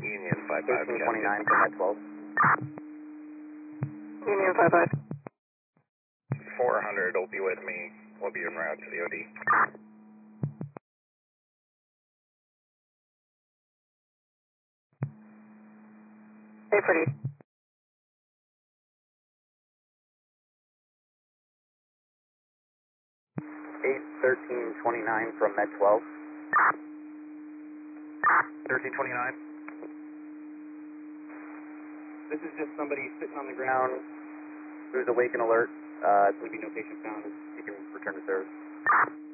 Union 55. 1329 from Med 12. Union 55. 400 will be with me. We'll be en route to the OD. Hey, pretty. 1329 from Med 12. 1329. This is just somebody sitting on the ground who's awake and alert. There will be no patient found. You can return to service.